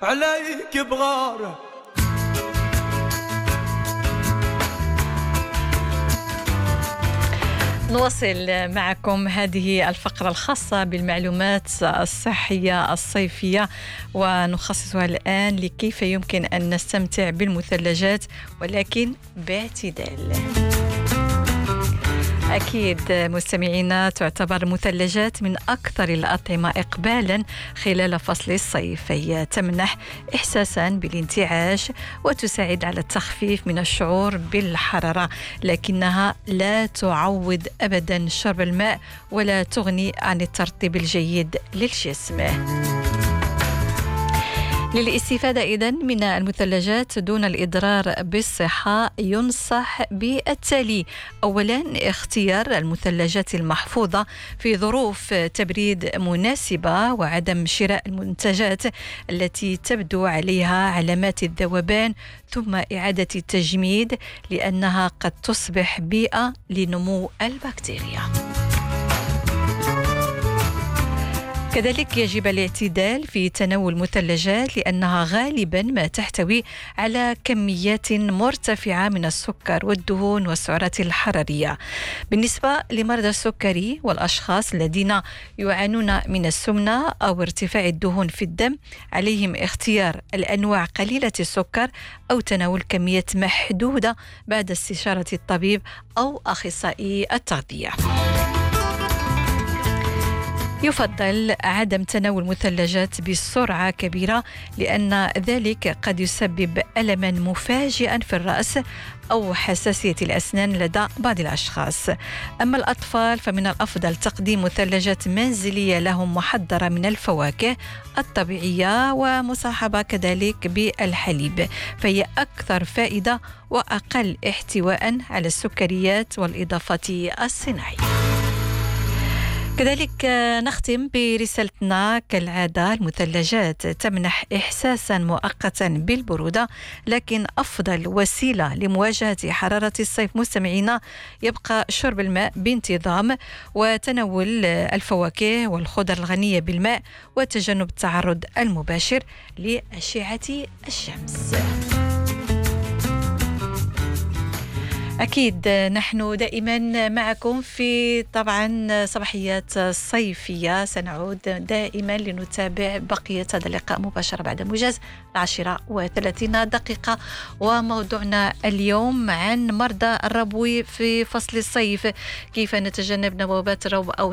عليك بغار. نواصل معكم هذه الفقرة الخاصة بالمعلومات الصحية الصيفية، ونخصصها الآن لكيف يمكن أن نستمتع بالمثلجات ولكن باعتدال. أكيد مستمعينا، تعتبر المثلجات من أكثر الأطعمة إقبالاً خلال فصل الصيف. هي تمنح إحساساً بالانتعاش وتساعد على التخفيف من الشعور بالحرارة، لكنها لا تعوض أبداً شرب الماء ولا تغني عن الترطيب الجيد للجسم. للاستفادة إذن من المثلجات دون الإضرار بالصحة، ينصح بالتالي: أولاً اختيار المثلجات المحفوظة في ظروف تبريد مناسبة، وعدم شراء المنتجات التي تبدو عليها علامات الذوبان ثم إعادة التجميد، لأنها قد تصبح بيئة لنمو البكتيريا. كذلك يجب الاعتدال في تناول المثلجات، لأنها غالباً ما تحتوي على كميات مرتفعة من السكر والدهون والسعرات الحرارية. بالنسبة لمرضى السكري والأشخاص الذين يعانون من السمنة أو ارتفاع الدهون في الدم، عليهم اختيار الأنواع قليلة السكر أو تناول كميات محدودة بعد استشارة الطبيب أو أخصائي التغذية. يفضل عدم تناول مثلجات بسرعة كبيرة، لأن ذلك قد يسبب ألماً مفاجئاً في الرأس أو حساسية الأسنان لدى بعض الأشخاص. أما الأطفال فمن الأفضل تقديم مثلجات منزلية لهم محضرة من الفواكه الطبيعية ومصاحبة كذلك بالحليب، فهي أكثر فائدة وأقل احتواء على السكريات والإضافات الصناعية. كذلك نختم برسالتنا كالعادة: المثلجات تمنح إحساسا مؤقتا بالبرودة، لكن أفضل وسيلة لمواجهة حرارة الصيف مستمعينا يبقى شرب الماء بانتظام، وتناول الفواكه والخضر الغنية بالماء، وتجنب التعرض المباشر لأشعة الشمس. أكيد نحن دائما معكم في طبعا صباحيات صيفية، سنعود دائما لنتابع بقية هذا اللقاء مباشرة بعد موجز 10:30، وموضوعنا اليوم عن مرضى الربو في فصل الصيف، كيف نتجنب نوبات الربو أو